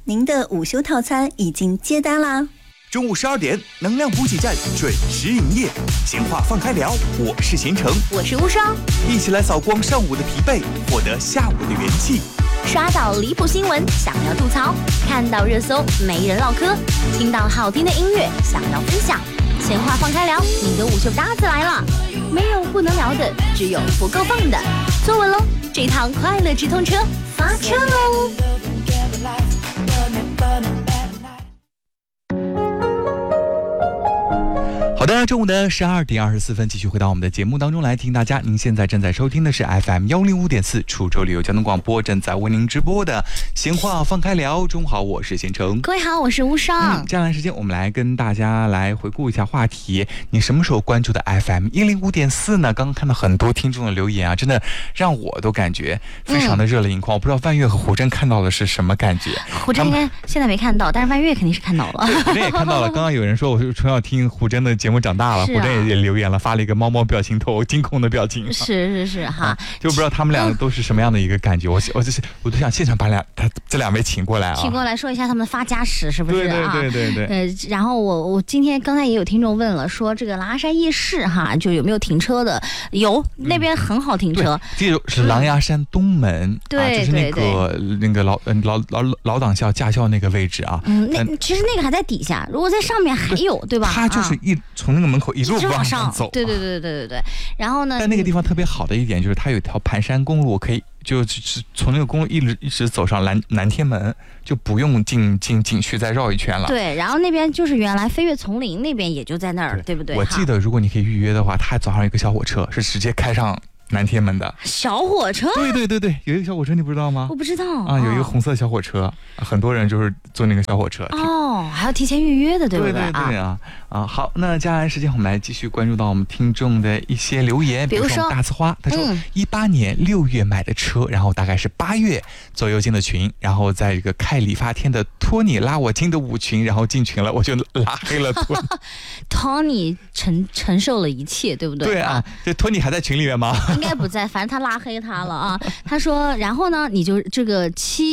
您的午休套餐已经接单啦。 中午12点，能量补给站准时营业。闲话放开聊，我是贤成， 我是乌商， 一起来扫光上午的疲惫，获得下午的元气。 刷到离谱新闻，想要吐槽；看到热搜，没人唠嗑；听到好听的音乐，想要分享。闲话放开聊，你的午休搭子来了。没有不能聊的，只有不够放的。坐稳喽，这趟快乐直通车发车喽！ 好的，中午的12点24分，继续回到我们的节目当中来听大家。您现在正在收听的是 FM105.4 滁州旅游交通广播，正在为您直播的闲话放开聊。中午好，我是贤成。 各位好，我是乌尚。 接下来时间我们来跟大家来回顾一下话题。你什么时候关注的 FM105.4 呢？刚刚看到很多听众的留言啊，真的让我都感觉非常的热泪盈眶。我不知道万月和胡真看到的是什么感觉。 胡真应该现在没看到，但是万月肯定是看到了。 胡真也看到了。刚刚有人说我是从小听胡真的节目长大了，胡真也留言了，发了一个猫猫表情头，惊恐的表情。 是哈， 就不知道他们两个都是什么样的一个感觉。我都想现场把这两位请过来啊， 请过来说一下他们的发家史，是不是啊？ 对。 然后我今天刚才也有听众问了，说这个狼牙山夜市哈，就有没有停车的？有，那边很好停车。 这是狼牙山东门， 对， 就是那个老党校驾校那个位置啊。 其实那个还在底下，如果在上面还有，对吧？ 它就是从那个门口一路往上走。 对。然后呢？ 但那个地方特别好的一点就是它有一条盘山公路，可以就是从那个公路一直走上南天门，就不用进景区再绕一圈了。 对，然后那边就是原来飞跃丛林那边也就在那儿，对不对？ 我记得如果你可以预约的话，它早上有一个小火车是直接开上南天门的。 小火车？ 对，有一个小火车，你不知道吗？ 我不知道啊，有一个红色小火车，很多人就是坐那个小火车。 哦，还要提前预约的，对不对？ 对啊。好，那接下来时间我们来继续关注到我们听众的一些留言，比如说大呲花，他说18年6月买的车，然后大概是8月左右进的群，然后在一个开理发店的托尼拉我进的5群，然后进群了，我就拉黑了托尼。 托尼承受了一切，对不对？ 对啊，这托尼还在群里面吗？ 应该不在，反正他拉黑他了啊。他说，然后呢，你就这个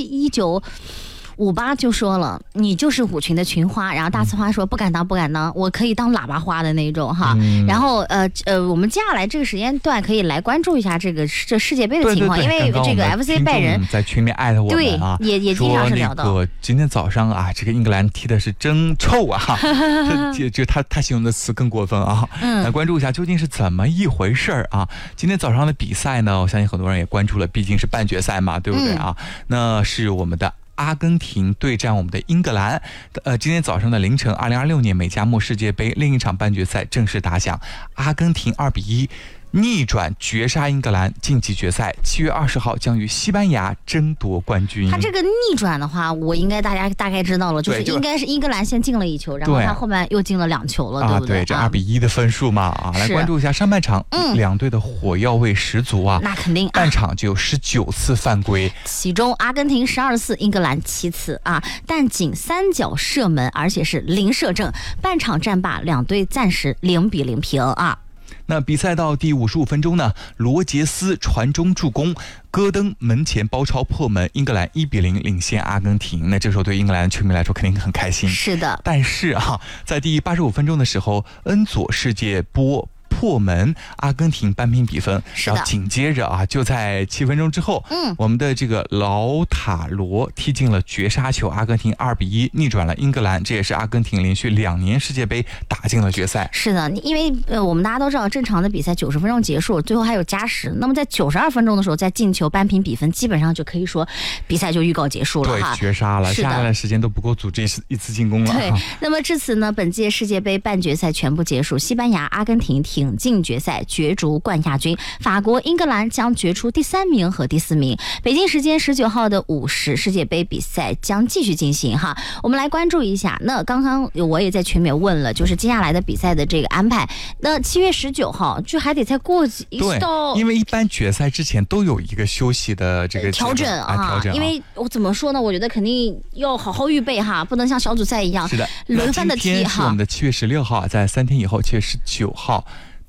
71958就说了，你就是5群的群花。然后大呲花说不敢当，我可以当喇叭花的那种哈。然后我们接下来这个时间段可以来关注一下这世界杯的情况，因为这个 FC 拜仁在群里艾特我们啊， 对，也经常是聊到。 说今天早上啊，这个英格兰踢的是真臭啊，就他形容的词更过分啊。来关注一下究竟是怎么一回事啊？今天早上的比赛呢，我相信很多人也关注了，毕竟是半决赛嘛，对不对啊？那是我们的阿根廷对战我们的英格兰。今天早上的凌晨，2026年美加墨世界杯另一场半决赛正式打响，阿根廷2-1逆转绝杀英格兰晋级决赛，7月20号将与西班牙争夺冠军。 他这个逆转的话，我应该大家大概知道了，就是应该是英格兰先进了1球，然后他后面又进了2球了，对不对？ 对，这2-1的分数嘛啊，来关注一下上半场，两队的火药味十足啊， 那肯定半场就有19次犯规， 其中阿根廷12次，英格兰7次啊，但仅3脚射门，而且是0射正，半场战罢，两队暂时0-0平啊。 那比赛到第55分钟呢，罗杰斯传中助攻，戈登门前包抄破门，英格兰1-0领先阿根廷。那这时候对英格兰球迷来说肯定很开心。 是的， 但是啊，在第85分钟的时候，恩佐世界波破门，阿根廷扳平比分。然后紧接着啊，就在7分钟之后，我们的这个劳塔罗踢进了绝杀球，阿根廷2-1逆转了英格兰，这也是阿根廷连续2年世界杯打进了决赛。 是的，因为我们大家都知道，正常的比赛90分钟结束，最后还有加时。那么在92分钟的时候再进球扳平比分，基本上就可以说比赛就预告结束了哈， 对，绝杀了，下来的时间都不够组织一次进攻了。 对，那么至此呢，本届世界杯半决赛全部结束，西班牙、阿根廷挺进决赛，角逐冠亚军。法国、英格兰将决出第3名和第4名。北京时间19号的50世界杯比赛将继续进行哈，我们来关注一下。那刚刚我也在群里面问了，就是接下来的比赛的这个安排。那7月19号就还得再过对，因为一般决赛之前都有一个休息的这个调整啊，因为我怎么说呢？我觉得肯定要好好预备哈，不能像小组赛一样是的轮番的踢哈。 今天是我们的7月16号，在3天以后7月19号。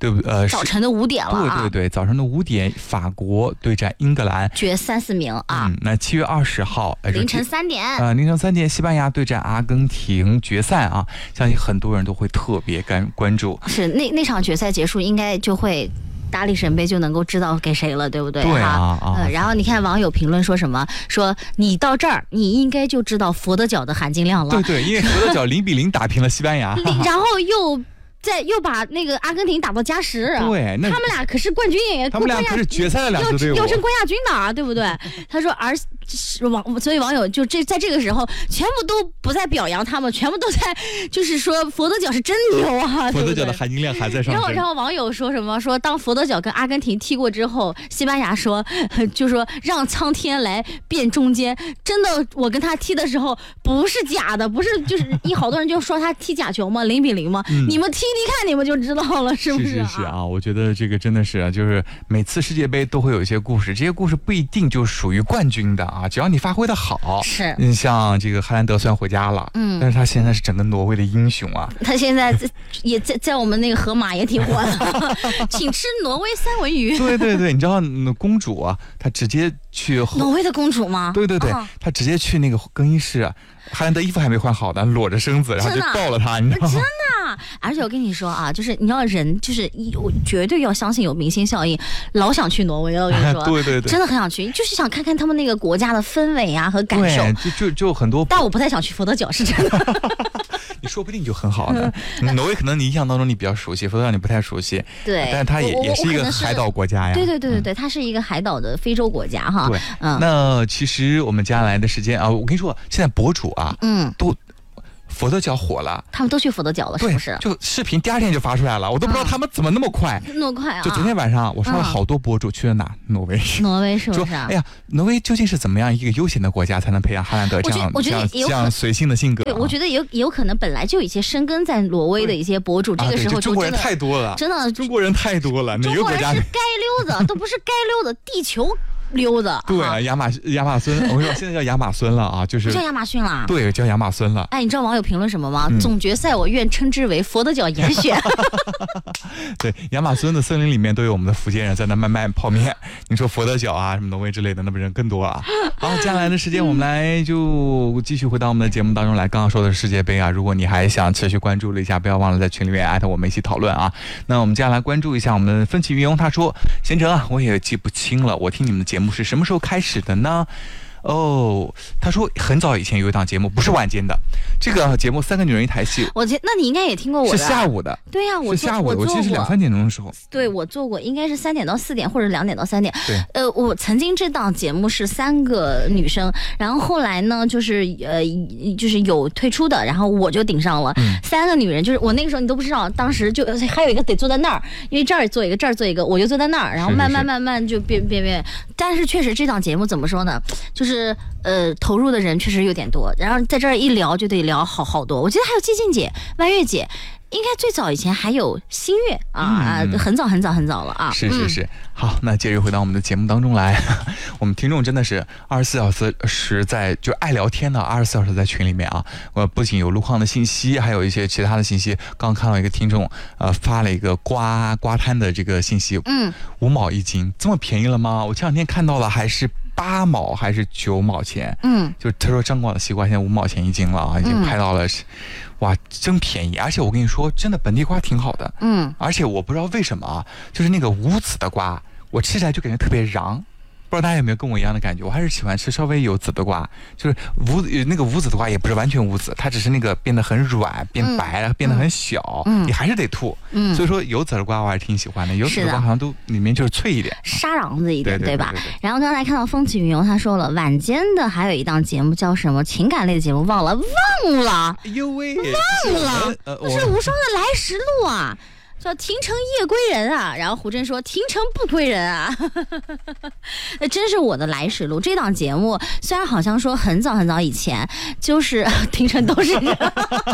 对不？ 早晨的5点了啊。 对对对，早晨的5点，法国对战英格兰， 决3、4名啊。 那7月20号凌晨3点， 凌晨3点，西班牙对战阿根廷决赛啊，相信很多人都会特别关注。 是那场决赛结束，应该就会大力神杯就能够知道给谁了，对不对？ 对啊然后你看网友评论说什么？说你到这儿，你应该就知道佛得角的含金量了。 对对，因为佛得角0-0打平了西班牙， 然后又把那个阿根廷打到加时， 对， 他们俩可是冠军他们俩可是决赛的2支队伍， 要争冠亚军的啊，对不对？他说，所以网友就在这个时候，全部都不再表扬他们，全部都在就是说佛得角是真牛啊， 佛得角的含金量还在上升。 然后网友说什么？说当佛得角跟阿根廷踢过之后，西班牙说就说让苍天来辨中间，真的，我跟他踢的时候不是假的，不是就是好多人就说他踢假球嘛，0-0嘛，你们踢。你看你们就知道了，是不是？ 是啊，我觉得这个真的是就是每次世界杯都会有一些故事，这些故事不一定就属于冠军的啊，只要你发挥的好。 是， 像这个哈兰德虽然回家了，但是他现在是整个挪威的英雄啊。 他现在也在我们那个河马也挺火的，请吃挪威三文鱼。 对对对，你知道公主啊，她直接去挪威的公主吗？ 对对对，她直接去那个更衣室，哈兰德衣服还没换好呢，裸着身子，然后就抱了他，你知道吗？ 真的。而且我跟你说啊，就是你要人就是我绝对要相信有明星效应，老想去挪威了。我跟你说， 对对对， 真的很想去，就是想看看他们那个国家的氛围啊和感受。 就很多， 但我不太想去佛得角，是真的。 你说不定就很好呢。挪威可能你印象当中你比较熟悉，佛得角你不太熟悉。 对， 但是它也是一个海岛国家呀。 对对对对对，它是一个海岛的非洲国家哈。 对，那其实我们接下来的时间啊，我跟你说，现在博主啊，都。佛得角火了， 他们都去佛得角了，是不是？ 就视频第2天就发出来了，我都不知道他们怎么那么快， 那么快啊！ 就昨天晚上我刷了好多博主去了哪？挪威是不是？哎呀，挪威究竟是怎么样一个悠闲的国家，才能培养哈兰德这样随性的性格？ 对，我觉得也有可能本来就有一些深耕在挪威的一些博主，这个时候中国人太多了， 真的中国人太多了，哪个国家是该溜子都不是该溜子，地球。溜子对啊，亚马孙，我跟你说，现在叫亚马孙了啊，就是叫亚马逊了。 对，叫亚马孙了。 哎，你知道网友评论什么吗？总决赛我愿称之为佛得角严选。 对，亚马孙的森林里面都有我们的福建人在那卖泡面。你说佛得角啊，什么挪威之类的，那不人更多啊。好，接下来的时间我们来就继续回到我们的节目当中来。刚刚说的是世界杯啊，如果你还想持续关注了一下，不要忘了在群里面艾特我们一起讨论啊。那我们接下来关注一下我们的分歧云庸，他说：贤成啊，我也记不清了，我听你们的节目是什么时候开始的呢？他说很早以前有一档节目，不是晚间的，这个节目3个女人一台戏。 那你应该也听过我的。 是下午的。 对呀， 是下午的，我记得是2、3点钟的时候。 对，我做过，应该是3点到4点，或者2点到3点。 对。 我曾经这档节目是3个女生，然后后来呢，就是有退出的，然后我就顶上了。3个女人，就是我那个时候你都不知道，当时就还有一个得坐在那儿，因为这儿做一个，这儿做一个，我就坐在那儿，然后慢慢就变。但是确实这档节目怎么说呢？就是投入的人确实有点多，然后在这儿一聊就得聊好多。我记得还有寂静姐、万月姐，应该最早以前还有新月啊，很早了啊。 是。好，那接着回到我们的节目当中来。我们听众真的是24小时在就爱聊天的，24小时在群里面啊。不仅有路况的信息，还有一些其他的信息。刚看到一个听众发了一个瓜摊的这个信息，5毛1斤，这么便宜了吗？我前2天看到了，还是8毛还是9毛钱？就他说张广的西瓜现在5毛钱1斤了啊，已经拍到了。哇，真便宜！而且我跟你说，真的本地瓜挺好的。而且我不知道为什么啊，就是那个无籽的瓜，我吃起来就感觉特别瓤。不知道大家有没有跟我一样的感觉？我还是喜欢吃稍微有籽的瓜，就是那个无籽的瓜也不是完全无籽，它只是那个变得很软、变白了、变得很小，你还是得吐。所以说有籽的瓜我还是挺喜欢的，有籽的瓜好像都里面就是脆一点， 沙瓤子一点，对吧？ 对。 然后刚才看到风起云涌，他说了晚间的还有一档节目叫什么情感类的节目，忘了。 哎呦喂， 忘了，那是无双的来时路啊。叫庭城夜归人啊，然后胡真说庭城不归人啊，那真是我的来时路。这档节目虽然好像说很早以前，就是庭城都是人，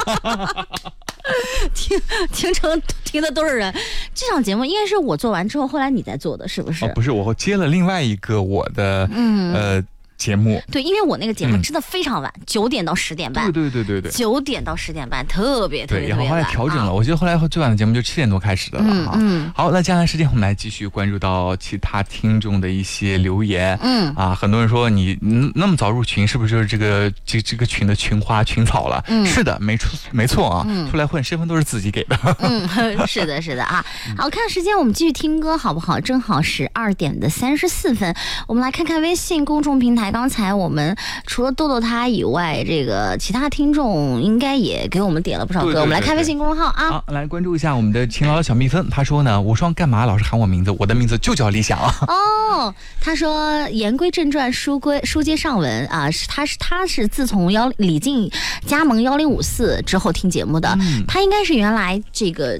庭城听的都是人。这档节目应该是我做完之后，后来你在做的，是不是？ 不是，我接了另外一个我的节目。 对，因为我那个节目真的非常晚，9点到10点半。 对 9点到10点半，特别晚。 然后后来调整了，我觉得后来最晚的节目就7点多开始的了好，那接下来时间我们来继续关注到其他听众的一些留言。很多人说你那么早入群，是不是就是这个群的群花群草了？是的，没错啊，出来混身份都是自己给的。 是的啊。好，看时间我们继续听歌好不好？正好12点34分，我们来看看微信公众平台。刚才我们除了豆豆他以外，这个其他听众应该也给我们点了不少歌。我们来看微信公众号啊。 好，来关注一下我们的勤劳的小蜜蜂。他说呢，无双干嘛老是喊我名字？我的名字就叫理想啊。 他说言归正传，书接上文啊，他是自从李静加盟1054之后听节目的，他应该是原来这个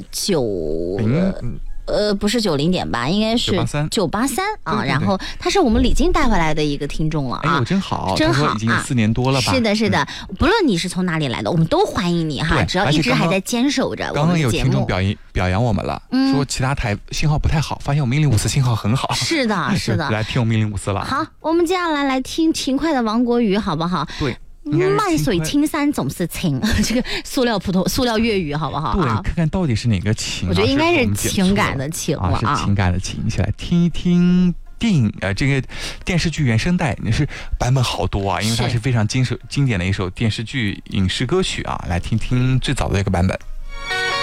不是90点吧，应该是983啊。然后他是我们李静带回来的一个听众了啊。 哎呦，真好， 真好， 已经4年多了吧？ 是的，不论你是从哪里来的，我们都欢迎你哈，只要一直还在坚守着我们的节目。 刚刚有听众表扬我们了，说其他台信号不太好，发现我们1054信号很好。 是的， 来听我们1054了。 好，我们接下来听勤快的王国瑜，好不好？ 对。 漫水青山总是情，这个塑料粤语好不好？ 对，看看到底是哪个情？ 我觉得应该是情感的情了啊，是情感的情。一起来听一听电影这个电视剧原声带，那是版本好多啊，因为它是非常经典的一首电视剧影视歌曲啊，来听听最早的一个版本。